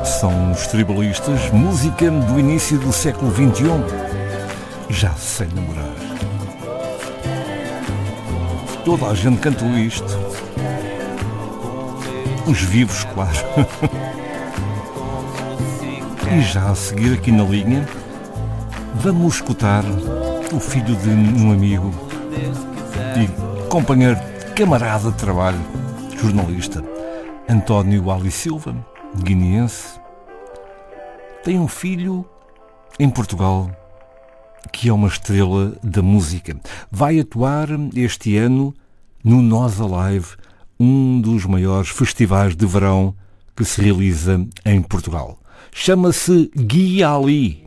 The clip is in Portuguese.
São os tribalistas, música do início do século XXI. Já sei namorar. Toda a gente cantou isto. Os vivos, claro. E já a seguir aqui na linha, vamos escutar o filho de um amigo e companheiro, camarada de trabalho, jornalista, António Ali Silva, guineense. Tem um filho em Portugal que é uma estrela da música. Vai atuar este ano no Nós Alive, um dos maiores festivais de verão que se realiza em Portugal. Chama-se Gui Ali.